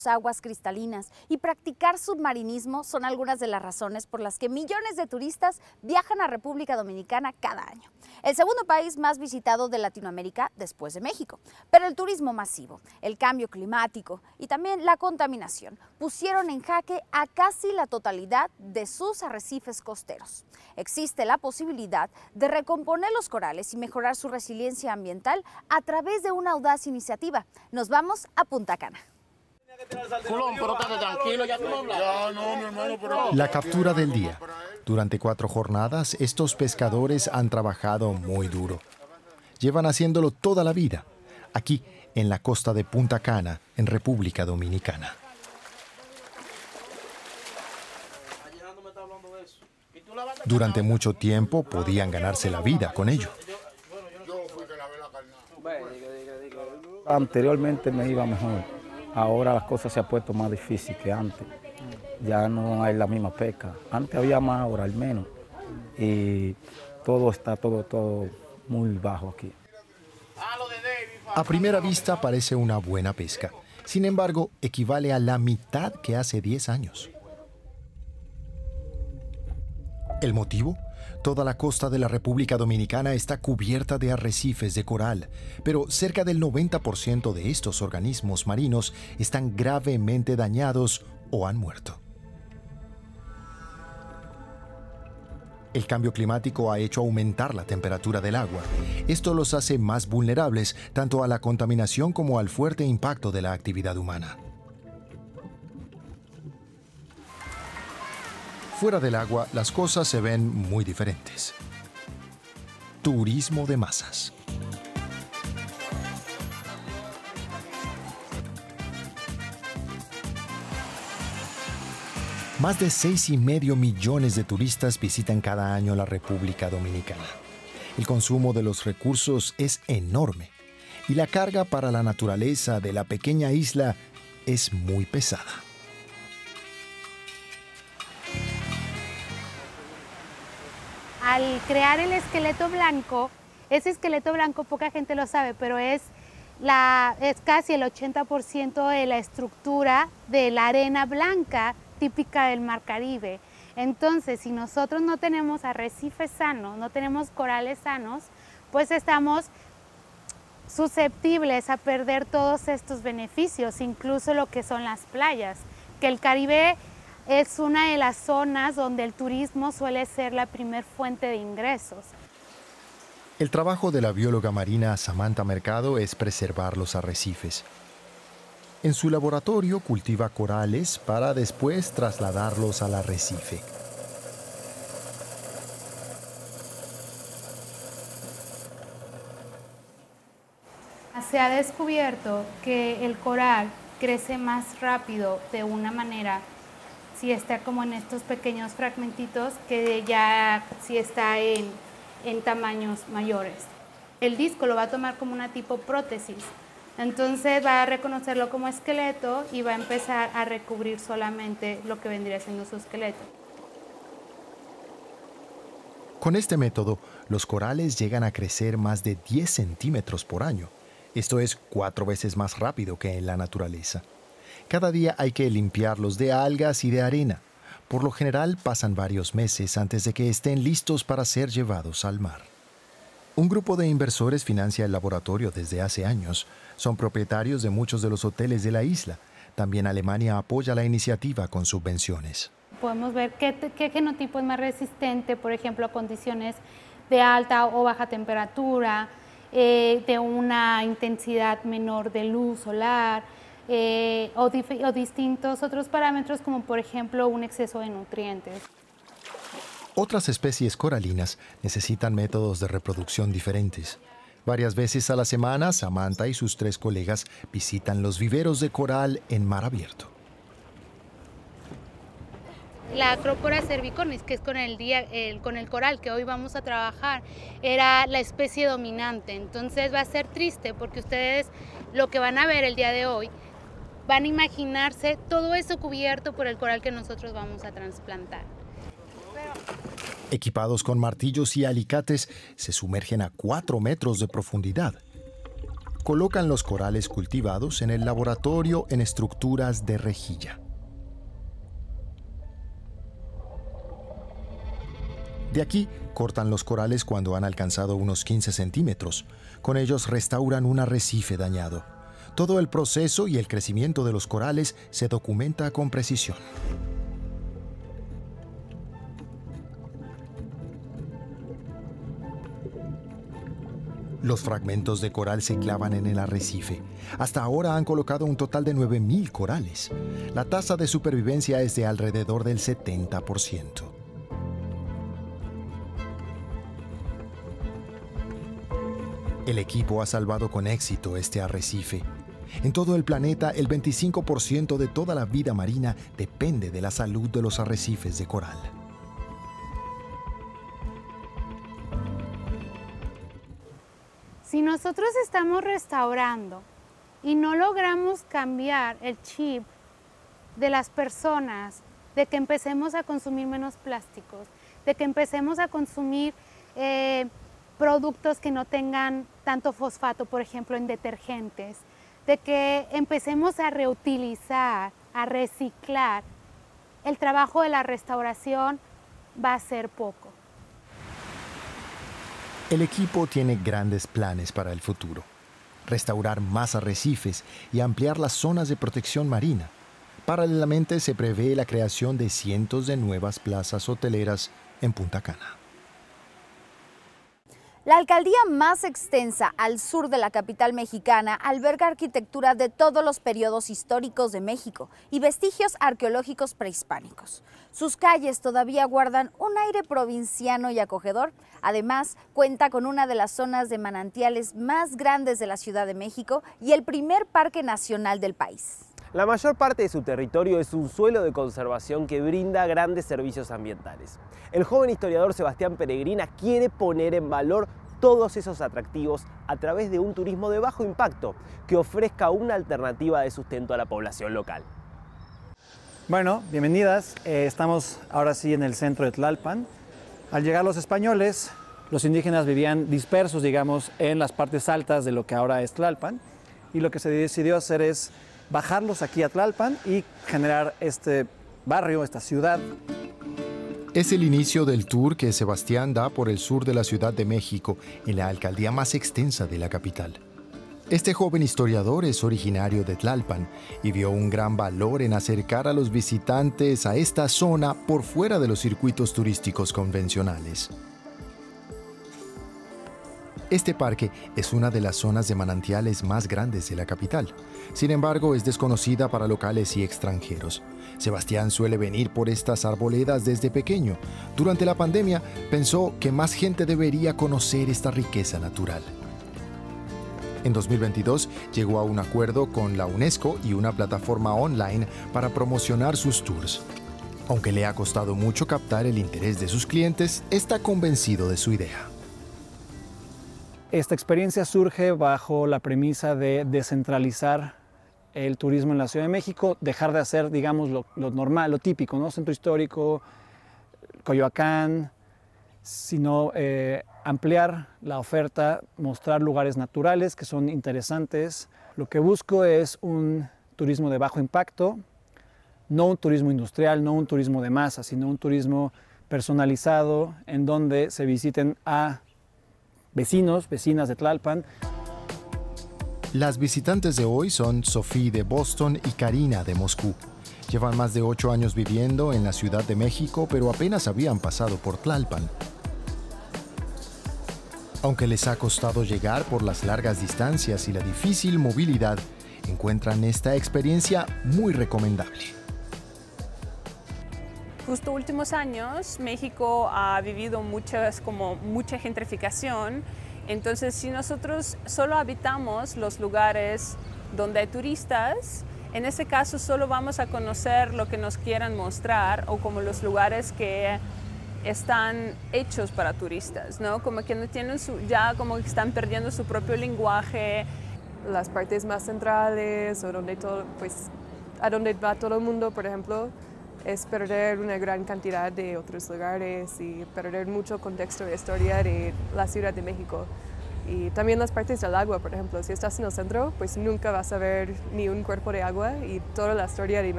aguas cristalinas y practicar submarinismo son algunas de las razones por las que millones de turistas viajan a República Dominicana cada año. El segundo país más visitado de Latinoamérica después de México. Pero el turismo masivo, el cambio climático y también la contaminación pusieron en jaque a casi la totalidad de sus arrecifes costeros. Existe la posibilidad de recomponer los corales y mejorar su resiliencia ambiental a través de una audaz iniciativa. Nos vamos a Punta Cana. La captura del día. Durante 4 jornadas, estos pescadores han trabajado muy duro. Llevan haciéndolo toda la vida, aquí en la costa de Punta Cana, en República Dominicana. Durante mucho tiempo podían ganarse la vida con ello. Anteriormente me iba mejor. Ahora las cosas se han puesto más difíciles que antes. Ya no hay la misma pesca. Antes había más, ahora al menos. Y todo está todo muy bajo aquí. A primera vista parece una buena pesca. Sin embargo, equivale a la mitad que hace 10 años. ¿El motivo? Toda la costa de la República Dominicana está cubierta de arrecifes de coral, pero cerca del 90% de estos organismos marinos están gravemente dañados o han muerto. El cambio climático ha hecho aumentar la temperatura del agua. Esto los hace más vulnerables tanto a la contaminación como al fuerte impacto de la actividad humana. Fuera del agua, las cosas se ven muy diferentes. Turismo de masas. Más de 6,5 millones de turistas visitan cada año la República Dominicana. El consumo de los recursos es enorme y la carga para la naturaleza de la pequeña isla es muy pesada. Al crear el esqueleto blanco, ese esqueleto blanco poca gente lo sabe, pero es casi el 80% de la estructura de la arena blanca típica del Mar Caribe. Entonces, si nosotros no tenemos arrecifes sanos, no tenemos corales sanos, pues estamos susceptibles a perder todos estos beneficios, incluso lo que son las playas, que el Caribe es una de las zonas donde el turismo suele ser la primer fuente de ingresos. El trabajo de la bióloga marina Samantha Mercado es preservar los arrecifes. En su laboratorio cultiva corales para después trasladarlos al arrecife. Se ha descubierto que el coral crece más rápido de una manera si está como en estos pequeños fragmentitos que ya si está en tamaños mayores. El disco lo va a tomar como una tipo prótesis, entonces va a reconocerlo como esqueleto y va a empezar a recubrir solamente lo que vendría siendo su esqueleto. Con este método, los corales llegan a crecer más de 10 centímetros por año. Esto es 4 veces más rápido que en la naturaleza. Cada día hay que limpiarlos de algas y de arena. Por lo general pasan varios meses antes de que estén listos para ser llevados al mar. Un grupo de inversores financia el laboratorio desde hace años. Son propietarios de muchos de los hoteles de la isla. También Alemania apoya la iniciativa con subvenciones. Podemos ver qué genotipo es más resistente, por ejemplo, a condiciones de alta o baja temperatura, de una intensidad menor de luz solar, o distintos otros parámetros como por ejemplo un exceso de nutrientes. Otras especies coralinas necesitan métodos de reproducción diferentes. Varias veces a la semana, Samantha y sus 3 colegas visitan los viveros de coral en mar abierto. La Acropora cervicornis, que es con el coral que hoy vamos a trabajar, era la especie dominante. Entonces va a ser triste porque ustedes lo que van a ver el día de hoy van a imaginarse todo eso cubierto por el coral que nosotros vamos a trasplantar. Equipados con martillos y alicates, se sumergen a 4 metros de profundidad. colocan los corales cultivados en el laboratorio en estructuras de rejilla. De aquí cortan los corales cuando han alcanzado unos 15 centímetros. Con ellos restauran un arrecife dañado. Todo el proceso y el crecimiento de los corales se documenta con precisión. Los fragmentos de coral se clavan en el arrecife. Hasta ahora han colocado un total de 9.000 corales. La tasa de supervivencia es de alrededor del 70%. El equipo ha salvado con éxito este arrecife. En todo el planeta, el 25% de toda la vida marina depende de la salud de los arrecifes de coral. Si nosotros estamos restaurando y no logramos cambiar el chip de las personas, de que empecemos a consumir menos plásticos, de que empecemos a consumir productos que no tengan tanto fosfato, por ejemplo, en detergentes, de que empecemos a reutilizar, a reciclar, el trabajo de la restauración va a ser poco. El equipo tiene grandes planes para el futuro. Restaurar más arrecifes y ampliar las zonas de protección marina. Paralelamente se prevé la creación de cientos de nuevas plazas hoteleras en Punta Cana. La alcaldía más extensa al sur de la capital mexicana alberga arquitectura de todos los periodos históricos de México y vestigios arqueológicos prehispánicos. Sus calles todavía guardan un aire provinciano y acogedor. Además, cuenta con una de las zonas de manantiales más grandes de la Ciudad de México y el primer parque nacional del país. La mayor parte de su territorio es un suelo de conservación que brinda grandes servicios ambientales. El joven historiador Sebastián Peregrina quiere poner en valor todos esos atractivos a través de un turismo de bajo impacto que ofrezca una alternativa de sustento a la población local. Bueno, bienvenidas. Estamos ahora sí en el centro de Tlalpan. Al llegar los españoles, los indígenas vivían dispersos, digamos, en las partes altas de lo que ahora es Tlalpan. Y lo que se decidió hacer es bajarlos aquí a Tlalpan y generar este barrio, esta ciudad. Es el inicio del tour que Sebastián da por el sur de la Ciudad de México, en la alcaldía más extensa de la capital. Este joven historiador es originario de Tlalpan y vio un gran valor en acercar a los visitantes a esta zona por fuera de los circuitos turísticos convencionales. Este parque es una de las zonas de manantiales más grandes de la capital. Sin embargo, es desconocida para locales y extranjeros. Sebastián suele venir por estas arboledas desde pequeño. Durante la pandemia, pensó que más gente debería conocer esta riqueza natural. En 2022, llegó a un acuerdo con la UNESCO y una plataforma online para promocionar sus tours. Aunque le ha costado mucho captar el interés de sus clientes, está convencido de su idea. Esta experiencia surge bajo la premisa de descentralizar el turismo en la Ciudad de México, dejar de hacer, digamos, lo normal, lo típico, ¿no? Centro histórico, Coyoacán, sino ampliar la oferta, mostrar lugares naturales que son interesantes. Lo que busco es un turismo de bajo impacto, no un turismo industrial, no un turismo de masa, sino un turismo personalizado en donde se visiten a vecinos, vecinas de Tlalpan. Las visitantes de hoy son Sofía de Boston y Karina de Moscú. Llevan más de 8 años viviendo en la Ciudad de México, pero apenas habían pasado por Tlalpan. Aunque les ha costado llegar por las largas distancias y la difícil movilidad, encuentran esta experiencia muy recomendable. Justo últimos años, México ha vivido mucha gentrificación. Entonces, si nosotros solo habitamos los lugares donde hay turistas, en ese caso solo vamos a conocer lo que nos quieran mostrar o como los lugares que están hechos para turistas, ¿no? Como que no tienen como que están perdiendo su propio lenguaje. Las partes más centrales o donde a donde va todo el mundo, por ejemplo, es perder una gran cantidad de otros lugares y perder mucho contexto de historia de la Ciudad de México. Y también las partes del agua, por ejemplo, si estás en el centro, pues nunca vas a ver ni un cuerpo de agua y toda la historia de